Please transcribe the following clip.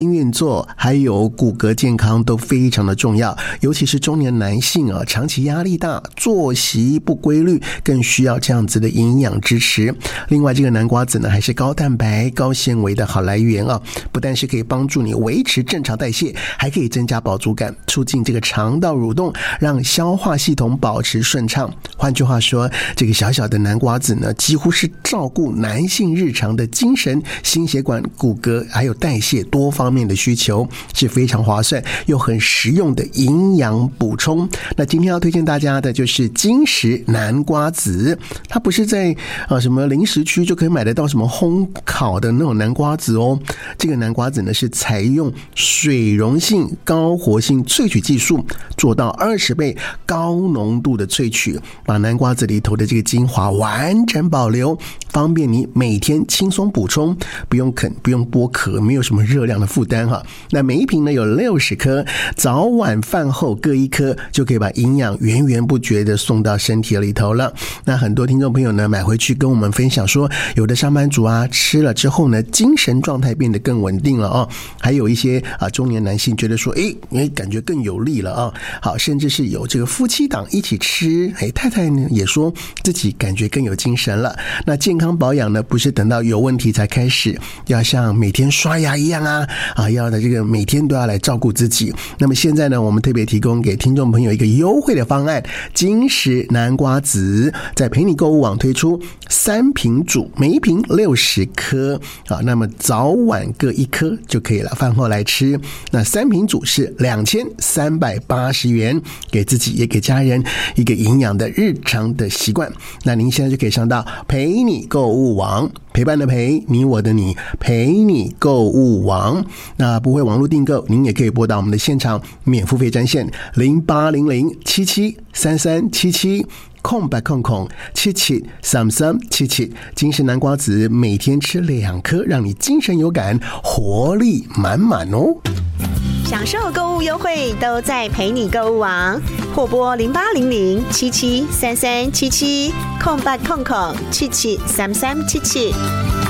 运作还有骨骼健康都非常的重要，尤其是中年男性啊，长期压力大，作息不规律，更需要这样子的营养支持。另外，这个南瓜子呢，还是高蛋白、高纤维的好来源啊，不但是可以帮助你维持正常代谢，还可以增加饱足感，促进这个肠道蠕动，让消化系统保持顺畅。换句话说，这个小小的南瓜子呢，几乎是照顾男性日常的精神、心血管、骨骼还有代谢多方面的需求，是非常划算又很实用的营养补充。那今天要推荐大家的就是金石南瓜子，它不是在什么零食区就可以买得到什么烘烤的那种南瓜子哦。这个南瓜子呢，是采用水溶性高活性萃取技术，做到20倍高浓度的萃取，把南瓜子里头的这个精华完整保留，方便你每天轻松补充，不用啃，不用剥壳，没有什么热量的负担哈。那每一瓶呢有60颗，早晚饭后各1颗，就可以把营养源源不绝的送到身体里头了。那很多听众朋友呢买回去跟我们分享说，有的上班族啊吃了之后呢，精神状态变得更稳定了哦。还有一些中年男性觉得说，感觉更有力了啊。好，甚至是有这个夫妻档一起吃，太太呢也说自己感觉更有精神了。那健康保养呢，不是等到有问题才开始，要像每天刷牙一样要的这个每天都要来照顾自己。那么现在呢，我们特别提供给听众朋友一个优惠的方案，金石南瓜子在陪你购物网推出3瓶组，每一瓶60颗那么早晚各1颗就可以了，饭后来吃。那3瓶组是2380元，给自己也给家人一个营养的日常的习惯。那您现在就可以上到陪你购物网，陪伴的陪，你我的你，陪你购物网。那不会网络订购，您也可以拨打我们的现场免付费专线0800773377空白空空773377，金石南瓜子每天吃2颗，让你精神有感，活力满满哦。 享受购物优惠都在陪你购物网，或拨0800773377空白空空773377。